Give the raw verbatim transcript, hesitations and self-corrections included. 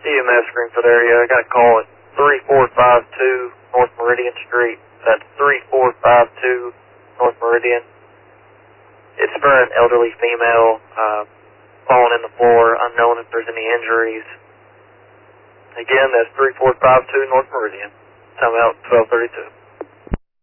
E M S screen for the area. I got a call at three four five two North Meridian Street. That's three four five two North Meridian. It's for an elderly female uh, falling in the floor, unknown if there's any injuries. Again, that's three four five two North Meridian. Time out twelve thirty-two.